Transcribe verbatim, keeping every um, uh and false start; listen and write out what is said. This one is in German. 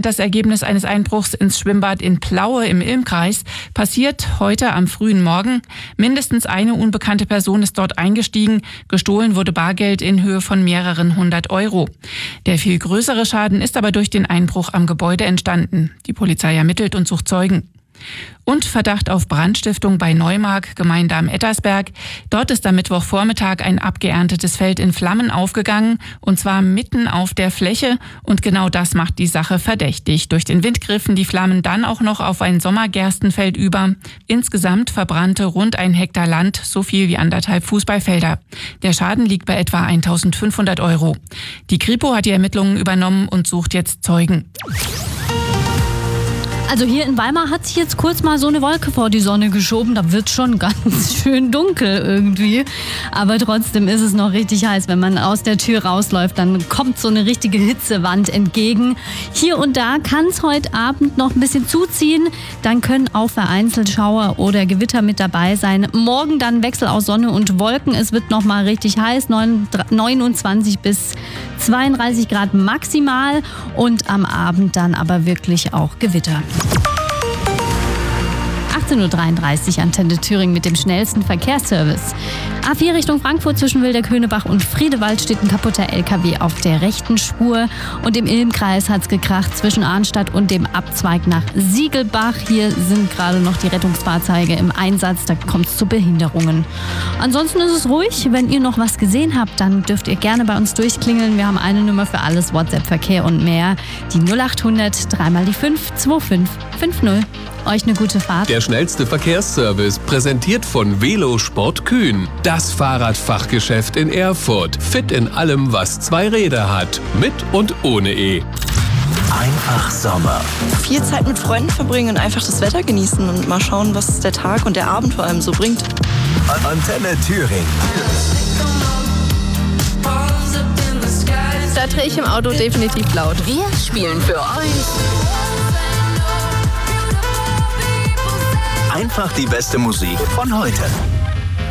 das Ergebnis eines Einbruchs ins Schwimmbad in Plaue im Ilmkreis. Passiert heute am frühen Morgen. Mindestens eine unbekannte Person ist dort eingestiegen. Gestohlen wurde Bargeld in Höhe von mehreren hundert Euro. Der viel größere Schaden ist aber durch den Einbruch am Gebäude entstanden. Die Polizei ermittelt und sucht Zeugen. Und Verdacht auf Brandstiftung bei Neumark, Gemeinde am Ettersberg. Dort ist am Mittwochvormittag ein abgeerntetes Feld in Flammen aufgegangen, und zwar mitten auf der Fläche. Und genau das macht die Sache verdächtig. Durch den Wind griffen die Flammen dann auch noch auf ein Sommergerstenfeld über. Insgesamt verbrannte rund ein Hektar Land, so viel wie anderthalb Fußballfelder. Der Schaden liegt bei etwa eintausendfünfhundert Euro. Die Kripo hat die Ermittlungen übernommen und sucht jetzt Zeugen. Also hier in Weimar hat sich jetzt kurz mal so eine Wolke vor die Sonne geschoben. Da wird schon ganz schön dunkel irgendwie. Aber trotzdem ist es noch richtig heiß. Wenn man aus der Tür rausläuft, dann kommt so eine richtige Hitzewand entgegen. Hier und da kann es heute Abend noch ein bisschen zuziehen. Dann können auch vereinzelt Schauer oder Gewitter mit dabei sein. Morgen dann Wechsel aus Sonne und Wolken. Es wird noch mal richtig heiß. neunundzwanzig bis zweiunddreißig Grad maximal. Und am Abend dann aber wirklich auch Gewitter. achtzehn Uhr dreiunddreißig Antenne Thüringen mit dem schnellsten Verkehrsservice. A vier Richtung Frankfurt zwischen Wilderköhnebach und Friedewald steht ein kaputter L K W auf der rechten Spur. Und im Ilmkreis hat es gekracht zwischen Arnstadt und dem Abzweig nach Siegelbach. Hier sind gerade noch die Rettungsfahrzeuge im Einsatz, da kommt es zu Behinderungen. Ansonsten ist es ruhig. Wenn ihr noch was gesehen habt, dann dürft ihr gerne bei uns durchklingeln. Wir haben eine Nummer für alles, WhatsApp, Verkehr und mehr. Die null acht hundert, dreimal die fünf, zwei fünf fünf null. Euch eine gute Fahrt. Der schnellste Verkehrsservice, präsentiert von Velosport Kühn. Das Fahrradfachgeschäft in Erfurt. Fit in allem, was zwei Räder hat. Mit und ohne E. Einfach Sommer. Viel Zeit mit Freunden verbringen und einfach das Wetter genießen und mal schauen, was der Tag und der Abend vor allem so bringt. Antenne Thüringen. Da drehe ich im Auto definitiv laut. Wir spielen für euch Einfach die beste Musik von heute.